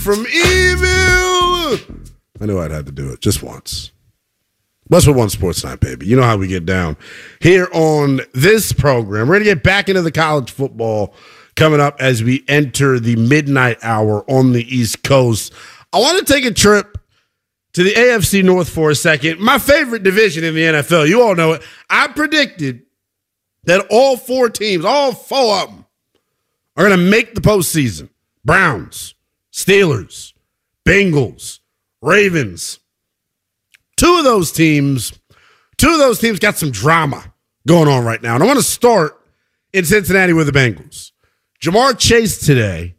from evil. I knew I'd have to do it just once. Westwood One Sports Night, baby. You know how we get down here on this program. We're going to get back into the college football coming up as we enter the midnight hour on the East Coast. I want to take a trip to the AFC North for a second. My favorite division in the NFL. You all know it. I predicted that all four teams, all four of them, are going to make the postseason. Browns, Steelers, Bengals, Ravens. Two of those teams got some drama going on right now. And I want to start in Cincinnati with the Bengals. Ja'Marr Chase today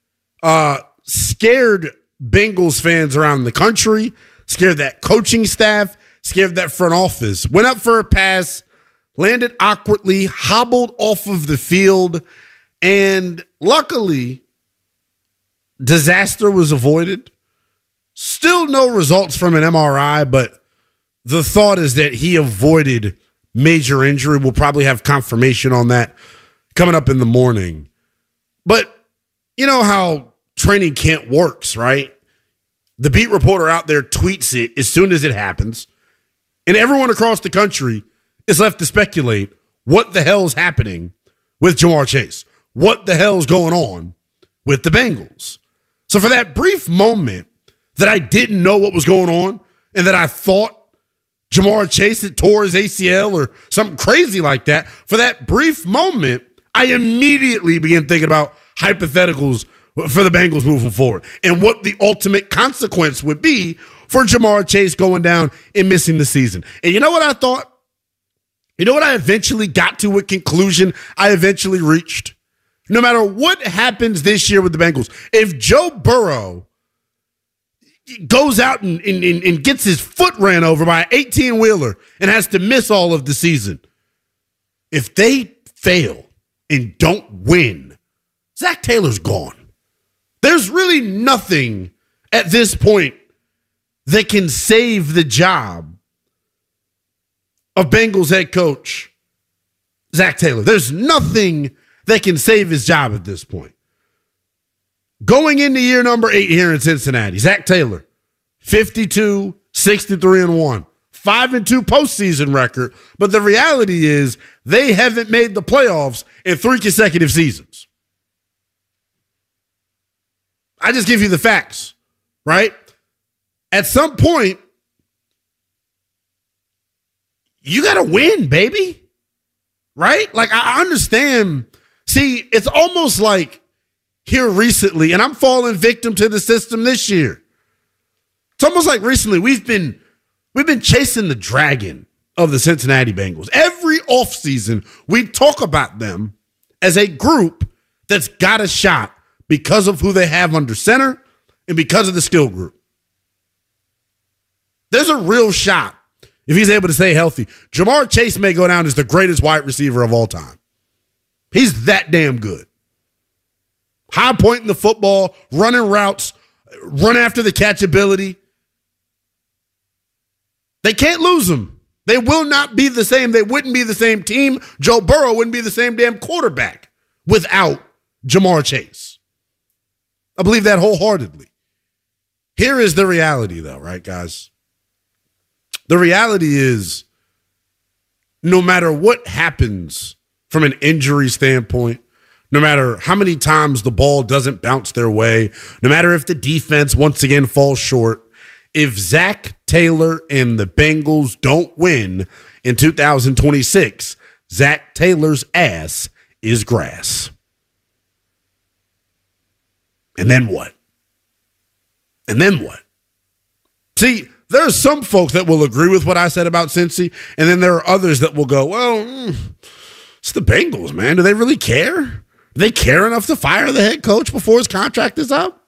scared Bengals fans around the country, scared that coaching staff, scared that front office. Went up for a pass, landed awkwardly, hobbled off of the field, and luckily, disaster was avoided. Still no results from an MRI, but the thought is that he avoided major injury. We'll probably have confirmation on that coming up in the morning. But you know how training camp works, right? The beat reporter out there tweets it as soon as it happens, and everyone across the country is left to speculate what the hell's happening with Ja'Marr Chase. What the hell's going on with the Bengals? So for that brief moment that I didn't know what was going on and that I thought Ja'Marr Chase had tore his ACL or something crazy like that, for that brief moment, I immediately began thinking about hypotheticals for the Bengals moving forward and what the ultimate consequence would be for Ja'Marr Chase going down and missing the season. And you know what I thought? You know what I eventually got to, what conclusion I eventually reached? No matter what happens this year with the Bengals, if Joe Burrow goes out and gets his foot ran over by an 18-wheeler and has to miss all of the season, if they fail and don't win, Zach Taylor's gone. There's really nothing at this point that can save the job of Bengals head coach Zach Taylor. There's nothing that can save his job at this point. Going into year number 8 here in Cincinnati, Zach Taylor, 52, 63-1, 5-2 postseason record. But the reality is they haven't made the playoffs in 3 consecutive seasons. I just give you the facts, right? At some point, you got to win, baby. Right? Like, I understand. See, it's almost like here recently, and I'm falling victim to the system this year. It's almost like recently we've been chasing the dragon of the Cincinnati Bengals. Every offseason, we talk about them as a group that's got a shot because of who they have under center and because of the skill group. There's a real shot if he's able to stay healthy. Ja'Marr Chase may go down as the greatest wide receiver of all time. He's that damn good. High pointing the football, running routes, run after the catchability. They can't lose him. They will not be the same. They wouldn't be the same team. Joe Burrow wouldn't be the same damn quarterback without Ja'Marr Chase. I believe that wholeheartedly. Here is the reality, though, right, guys? The reality is, no matter what happens from an injury standpoint, no matter how many times the ball doesn't bounce their way, no matter if the defense once again falls short, if Zach Taylor and the Bengals don't win in 2026, Zach Taylor's ass is grass. And then what? And then what? See, there are some folks that will agree with what I said about Cincy, and then there are others that will go, well, it's the Bengals, man. Do they really care? Do they care enough to fire the head coach before his contract is up?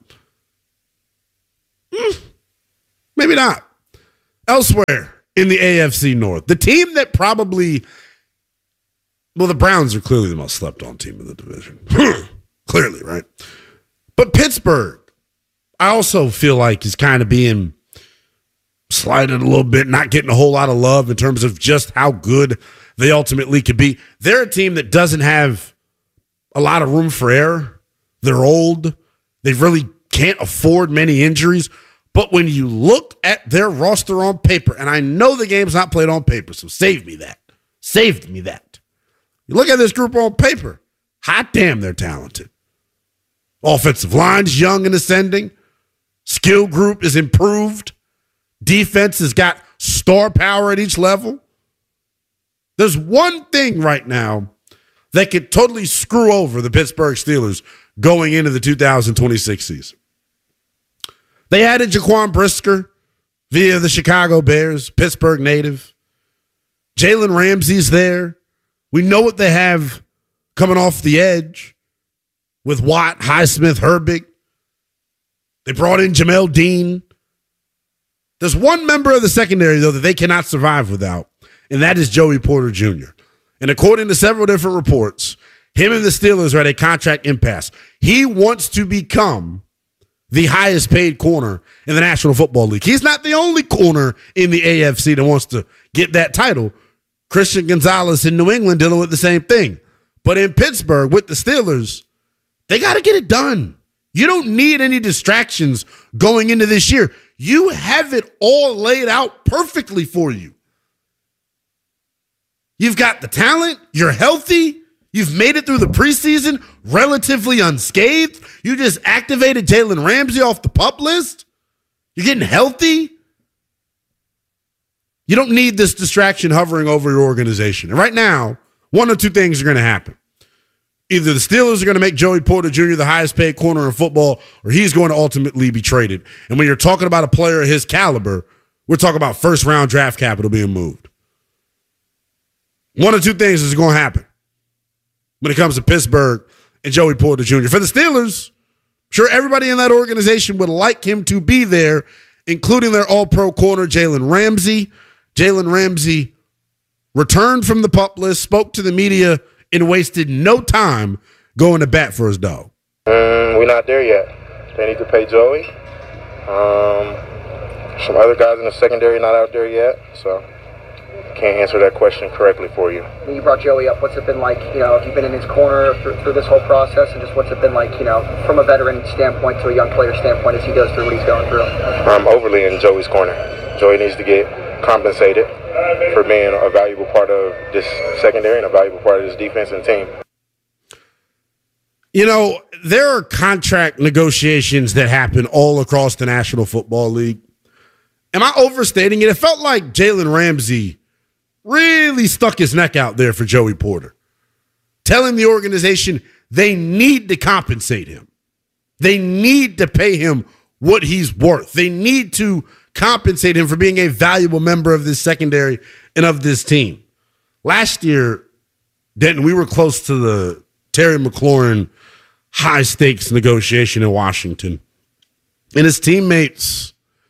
Maybe not. Elsewhere in the AFC North, the team that probably, well, the Browns are clearly the most slept-on team in the division. Clearly, right? But Pittsburgh, I also feel like is kind of being slighted a little bit, not getting a whole lot of love in terms of just how good they ultimately could be. They're a team that doesn't have a lot of room for error. They're old. They've really can't afford many injuries. But when you look at their roster on paper, and I know the game's not played on paper, so save me that. Saved me that. You look at this group on paper, hot damn, they're talented. Offensive line's young and ascending. Skill group is improved. Defense has got star power at each level. There's one thing right now that could totally screw over the Pittsburgh Steelers going into the 2026 season. They added Jaquan Brisker via the Chicago Bears, Pittsburgh native. Jalen Ramsey's there. We know what they have coming off the edge with Watt, Highsmith, Herbig. They brought in Jamel Dean. There's one member of the secondary, though, that they cannot survive without, and that is Joey Porter Jr. And according to several different reports, him and the Steelers are at a contract impasse. He wants to become the highest paid corner in the National Football League. He's not the only corner in the AFC that wants to get that title. Christian Gonzalez in New England dealing with the same thing. But in Pittsburgh with the Steelers, they got to get it done. You don't need any distractions going into this year. You have it all laid out perfectly for you. You've got the talent. You're healthy. You've made it through the preseason relatively unscathed. You just activated Jalen Ramsey off the PUP list. You're getting healthy. You don't need this distraction hovering over your organization. And right now, one or two things are going to happen. Either the Steelers are going to make Joey Porter Jr. the highest paid corner in football, or he's going to ultimately be traded. And when you're talking about a player of his caliber, we're talking about first-round draft capital being moved. One or two things is going to happen when it comes to Pittsburgh and Joey Porter Jr. For the Steelers, sure, everybody in that organization would like him to be there, including their all-pro corner, Jalen Ramsey. Jalen Ramsey returned from the PUP list, spoke to the media, and wasted no time going to bat for his dog. We're not there yet. They need to pay Joey. Some other guys in the secondary not out there yet, so can't answer that question correctly for you. You brought Joey up. What's it been like, if you've been in his corner through this whole process, and just what's it been like, from a veteran standpoint to a young player standpoint as he goes through what he's going through? I'm overly in Joey's corner. Joey needs to get compensated for being a valuable part of this secondary and a valuable part of this defense and team. There are contract negotiations that happen all across the National Football League. Am I overstating it? It felt like Jalen Ramsey really stuck his neck out there for Joey Porter, telling the organization they need to compensate him. They need to pay him what he's worth. They need to compensate him for being a valuable member of this secondary and of this team. Last year, Denton, we were close to the Terry McLaurin high-stakes negotiation in Washington. And his teammates,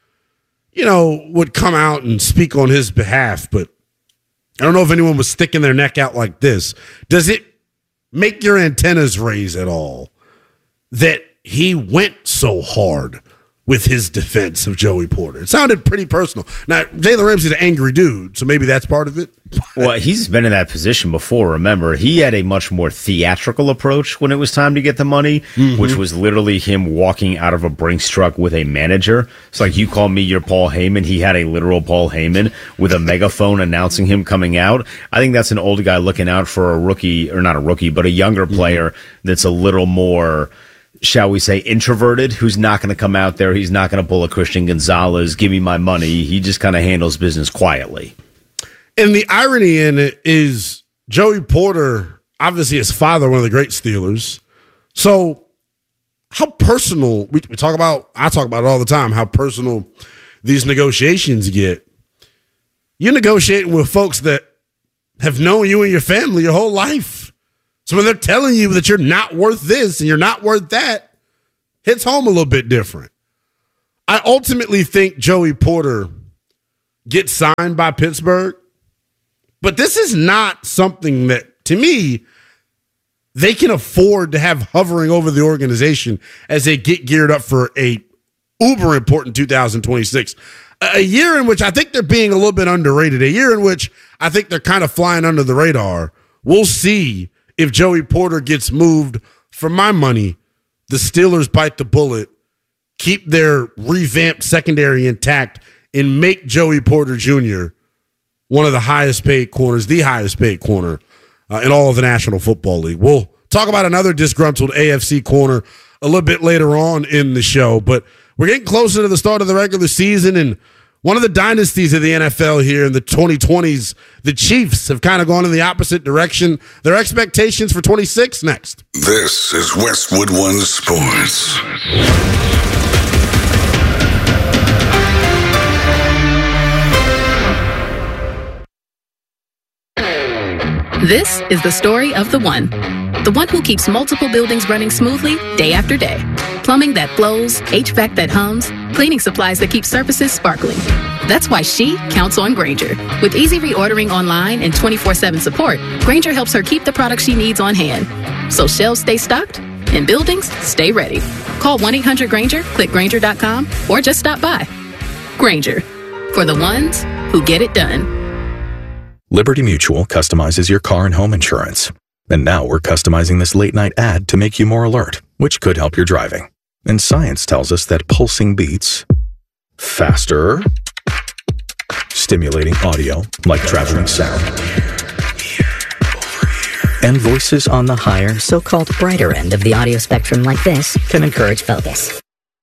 would come out and speak on his behalf, but I don't know if anyone was sticking their neck out like this. Does it make your antennas raise at all that he went so hard with his defense of Joey Porter? It sounded pretty personal. Now, Jalen Ramsey's an angry dude, so maybe that's part of it. Well, he's been in that position before. Remember, he had a much more theatrical approach when it was time to get the money, which was literally him walking out of a Brinks truck with a manager. It's like, you call me your Paul Heyman. He had a literal Paul Heyman with a megaphone announcing him coming out. I think that's an older guy looking out for a rookie, or not a rookie, but a younger player that's a little more, shall we say, introverted, who's not going to come out there. He's not going to pull a Christian Gonzalez, give me my money. He just kind of handles business quietly. And the irony in it is Joey Porter, obviously his father, one of the great Steelers. So how personal, I talk about it all the time, how personal these negotiations get. You're negotiating with folks that have known you and your family your whole life. So when they're telling you that you're not worth this and you're not worth that, hits home a little bit different. I ultimately think Joey Porter gets signed by Pittsburgh, but this is not something that, to me, they can afford to have hovering over the organization as they get geared up for a uber important 2026. A year in which I think they're being a little bit underrated, a year in which I think they're kind of flying under the radar. We'll see if Joey Porter gets moved. For my money, the Steelers bite the bullet keep their revamped secondary intact and make Joey Porter Jr. one of the highest paid corners, the highest paid corner in all of the National Football League. We'll talk about another disgruntled AFC corner a little bit later on in the show, but we're getting closer to the start of the regular season, and one of the dynasties of the NFL here in the 2020s, the Chiefs, have kind of gone in the opposite direction. Their expectations for 26 next. This is Westwood One Sports. This is the story of the one who keeps multiple buildings running smoothly day after day. Plumbing that flows, HVAC that hums, cleaning supplies that keep surfaces sparkling. That's why she counts on Grainger. With easy reordering online and 24/7 support, Grainger helps her keep the products she needs on hand. So shelves stay stocked and buildings stay ready. Call 1-800-GRAINGER, click Grainger.com, or just stop by. Grainger, for the ones who get it done. Liberty Mutual customizes your car and home insurance. And now we're customizing this late-night ad to make you more alert, which could help your driving. And science tells us that pulsing beats faster, stimulating audio like traveling sound, and voices on the higher, so-called brighter end of the audio spectrum like this can encourage focus.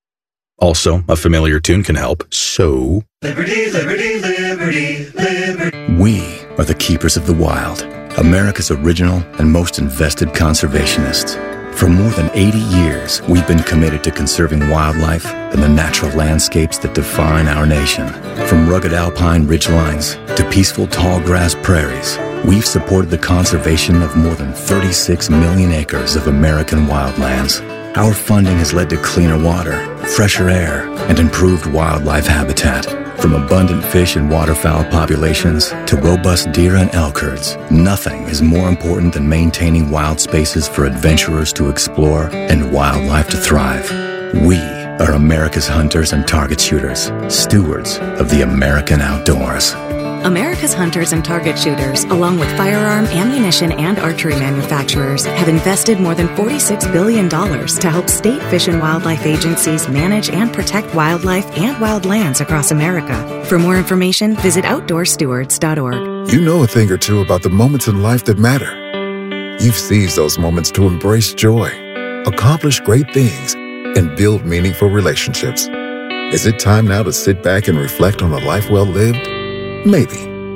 Also, a familiar tune can help. So, Liberty, Liberty, Liberty, Liberty. We are the keepers of the wild, America's original and most invested conservationists. For more than 80 years, we've been committed to conserving wildlife and the natural landscapes that define our nation. From rugged alpine ridgelines to peaceful tall grass prairies, we've supported the conservation of more than 36 million acres of American wildlands. Our funding has led to cleaner water, fresher air, and improved wildlife habitat. From abundant fish and waterfowl populations to robust deer and elk herds, nothing is more important than maintaining wild spaces for adventurers to explore and wildlife to thrive. We are America's hunters and target shooters, stewards of the American outdoors. America's hunters and target shooters, along with firearm, ammunition, and archery manufacturers, have invested more than $46 billion to help state fish and wildlife agencies manage and protect wildlife and wildlands across America. For more information, visit OutdoorStewards.org. You know a thing or two about the moments in life that matter. You've seized those moments to embrace joy, accomplish great things, and build meaningful relationships. Is it time now to sit back and reflect on a life well lived? Maybe.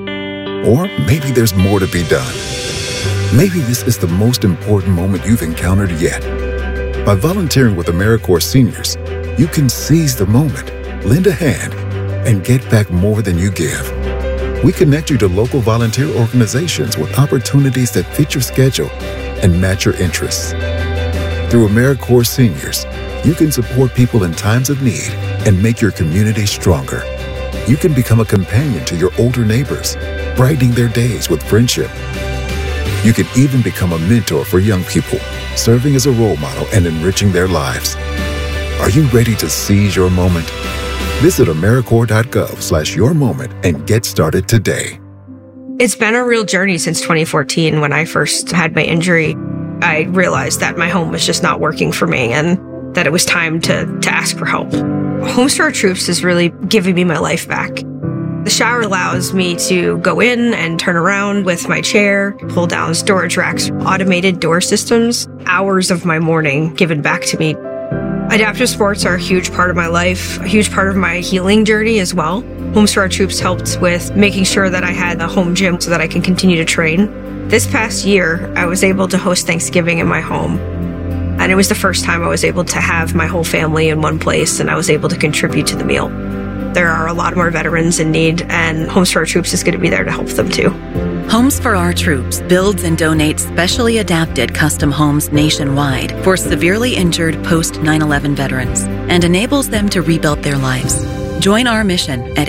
Or maybe there's more to be done. Maybe this is the most important moment you've encountered yet. By volunteering with AmeriCorps Seniors, you can seize the moment, lend a hand, and get back more than you give. We connect you to local volunteer organizations with opportunities that fit your schedule and match your interests. Through AmeriCorps Seniors, you can support people in times of need and make your community stronger. You can become a companion to your older neighbors, brightening their days with friendship. You can even become a mentor for young people, serving as a role model and enriching their lives. Are you ready to seize your moment? Visit AmeriCorps.gov/yourmoment and get started today. It's been a real journey since 2014. When I first had my injury, I realized that my home was just not working for me and that it was time to ask for help. Homes for Our Troops is really giving me my life back. The shower allows me to go in and turn around with my chair, pull down storage racks, automated door systems, hours of my morning given back to me. Adaptive sports are a huge part of my life, a huge part of my healing journey as well. Homes for Our Troops helped with making sure that I had a home gym so that I can continue to train. This past year, I was able to host Thanksgiving in my home. And it was the first time I was able to have my whole family in one place, and I was able to contribute to the meal. There are a lot more veterans in need, and Homes for Our Troops is going to be there to help them too. Homes for Our Troops builds and donates specially adapted custom homes nationwide for severely injured post-9/11 veterans and enables them to rebuild their lives. Join our mission at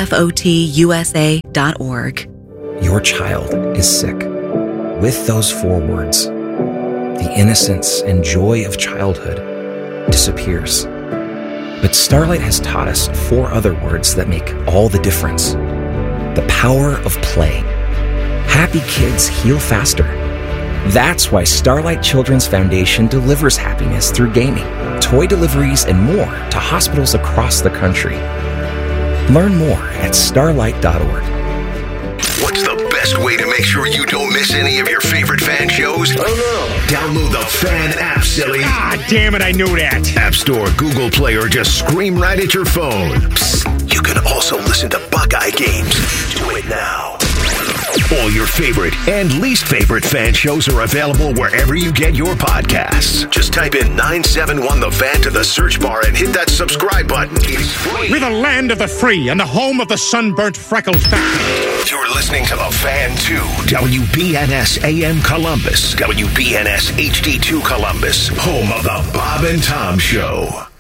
hfotusa.org. Your child is sick. With those 4 words, the innocence and joy of childhood disappears. But Starlight has taught us 4 other words that make all the difference. The power of play. Happy kids heal faster. That's why Starlight Children's Foundation delivers happiness through gaming. toy deliveries, and more to hospitals across the country. Learn more at starlight.org. What's the best way to make sure you don't miss any of your favorite fan shows? Oh no. Download the Fan app, silly. Ah, damn it, I knew that. App Store, Google Play, or just scream right at your phone. Psst, you can also listen to Buckeye games. Do it now. All your favorite and least favorite fan shows are available wherever you get your podcasts. Just type in 971 The Fan to the search bar and hit that subscribe button. It's free. We're the land of the free and the home of the sunburnt freckled fat. You're listening to The Fan 2, WBNS AM Columbus, WBNS HD2 Columbus, home of the Bob and Tom Show.